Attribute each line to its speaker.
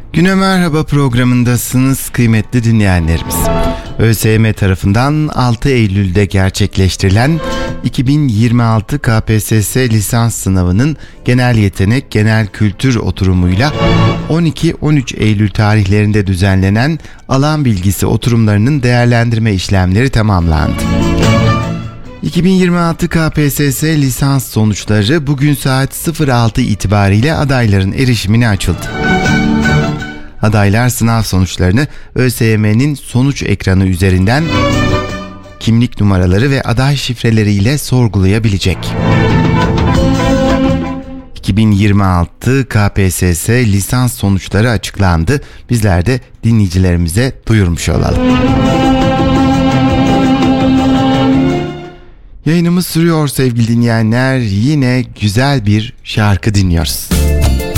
Speaker 1: Güne Merhaba programındasınız kıymetli dinleyenlerimiz. ÖSYM tarafından 6 Eylül'de gerçekleştirilen 2026 KPSS lisans sınavının genel yetenek, genel kültür oturumuyla 12-13 Eylül tarihlerinde düzenlenen alan bilgisi oturumlarının değerlendirme işlemleri tamamlandı. 2026 KPSS lisans sonuçları bugün saat 06 itibariyle adayların erişimine açıldı. Adaylar sınav sonuçlarını ÖSYM'nin sonuç ekranı üzerinden kimlik numaraları ve aday şifreleriyle sorgulayabilecek. 2026 KPSS lisans sonuçları açıklandı. Bizler de dinleyicilerimize duyurmuş olalım. Yayınımız sürüyor sevgili dinleyenler. Yine güzel bir şarkı dinliyoruz.